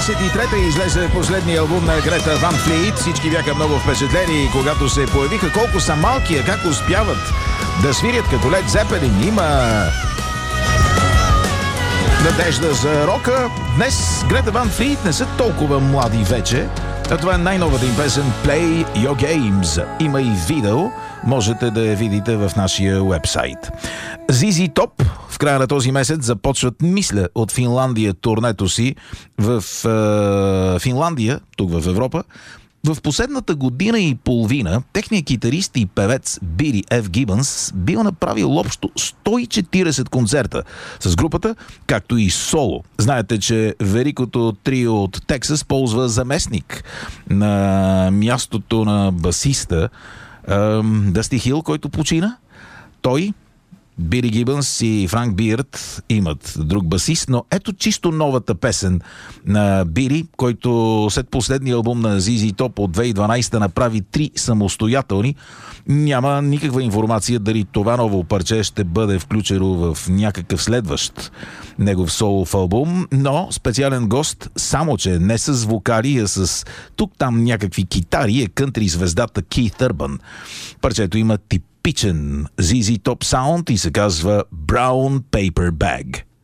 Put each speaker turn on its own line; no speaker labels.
23-та излезе последния албум на Грета Ван Флит. Всички бяха много впечатлени, когато се появиха. Колко са малки, как успяват да свирят като Лед Зепелин. Има надежда за рока. Днес Грета Ван Флит не са толкова млади вече. А това е най-новата им песен Play Your Games. Има и видео. Можете да я видите в нашия уебсайт. ZZ Top в края на този месец започват, мисля, от Финландия турнето си в Финландия, тук в Европа. В последната година и половина техният китарист и певец Бири Ф. Гибънс бил направил общо 140 концерта с групата, както и соло. Знаете, че великото трио от Тексас ползва заместник на мястото на басиста Дъсти Хил, който почина. Той, Бири Гибънс и Франк Бирд имат друг басист, но ето чисто новата песен на Бири, който след последния албум на ZZ Top от 2012 направи 3 самостоятелни. Няма никаква информация дали това ново парче ще бъде включено в някакъв следващ негов солов албум, но специален гост, само че не с вокали, а с тук-там някакви китари, е кънтри звездата КейтЪрбън. Парчето има типичен ZZ Top саунд и се казва Brown Paper Bag.